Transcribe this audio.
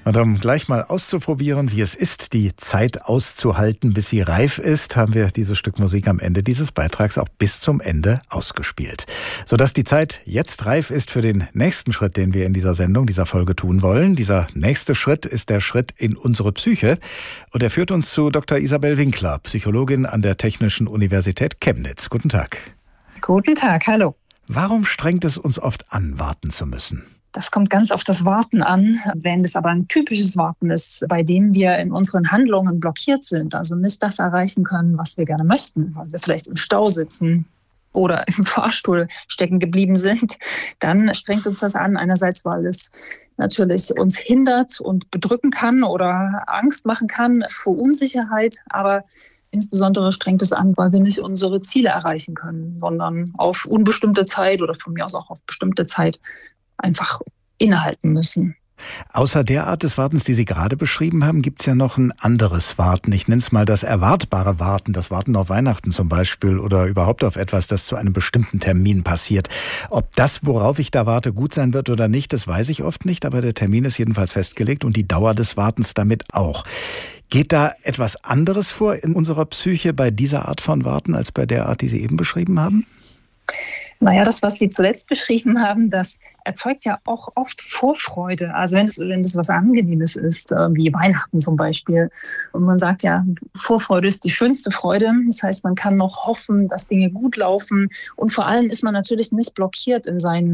Und um gleich mal auszuprobieren, wie es ist, die Zeit auszuhalten, bis sie reif ist, haben wir dieses Stück Musik am Ende dieses Beitrags auch bis zum Ende ausgespielt. Sodass die Zeit jetzt reif ist für den nächsten Schritt, den wir in dieser Sendung, dieser Folge tun wollen. Dieser nächste Schritt ist der Schritt in unsere Psyche. Und er führt uns zu Dr. Isabel Winkler, Psychologin an der Technischen Universität Chemnitz. Guten Tag. Guten Tag, hallo. Warum strengt es uns oft an, warten zu müssen? Das kommt ganz auf das Warten an. Wenn es aber ein typisches Warten ist, bei dem wir in unseren Handlungen blockiert sind, also nicht das erreichen können, was wir gerne möchten, weil wir vielleicht im Stau sitzen oder im Fahrstuhl stecken geblieben sind, dann strengt uns das an. Einerseits, weil es natürlich uns hindert und bedrücken kann oder Angst machen kann vor Unsicherheit, aber insbesondere strengt es an, weil wir nicht unsere Ziele erreichen können, sondern auf unbestimmte Zeit oder von mir aus auch auf bestimmte Zeit einfach innehalten müssen. Außer der Art des Wartens, die Sie gerade beschrieben haben, gibt es ja noch ein anderes Warten. Ich nenne es mal das erwartbare Warten, das Warten auf Weihnachten zum Beispiel oder überhaupt auf etwas, das zu einem bestimmten Termin passiert. Ob das, worauf ich da warte, gut sein wird oder nicht, das weiß ich oft nicht, aber der Termin ist jedenfalls festgelegt und die Dauer des Wartens damit auch. Geht da etwas anderes vor in unserer Psyche bei dieser Art von Warten als bei der Art, die Sie eben beschrieben haben? Naja, das, was Sie zuletzt beschrieben haben, das erzeugt ja auch oft Vorfreude. Also wenn es was Angenehmes ist, wie Weihnachten zum Beispiel. Und man sagt ja, Vorfreude ist die schönste Freude. Das heißt, man kann noch hoffen, dass Dinge gut laufen. Und vor allem ist man natürlich nicht blockiert in seinen